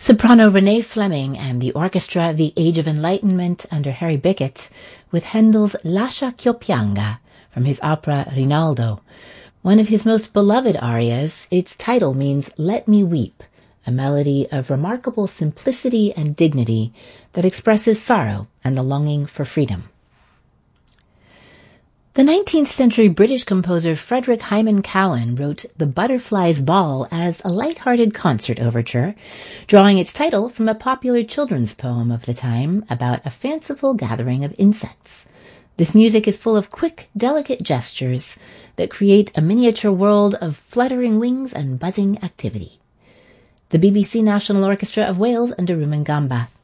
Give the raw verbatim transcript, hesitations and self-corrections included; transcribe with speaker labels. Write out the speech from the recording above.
Speaker 1: Soprano Renee Fleming and the orchestra of the Age of Enlightenment under Harry Bickett with Handel's Lascia ch'io pianga from his opera Rinaldo. One of his most beloved arias, its title means "Let Me Weep," a melody of remarkable simplicity and dignity that expresses sorrow and the longing for freedom. The nineteenth century British composer Frederick Hyman Cowan wrote The Butterfly's Ball as a light-hearted concert overture, drawing its title from a popular children's poem of the time about a fanciful gathering of insects. This music is full of quick, delicate gestures that create a miniature world of fluttering wings and buzzing activity. The B B C National Orchestra of Wales under Rumangamba.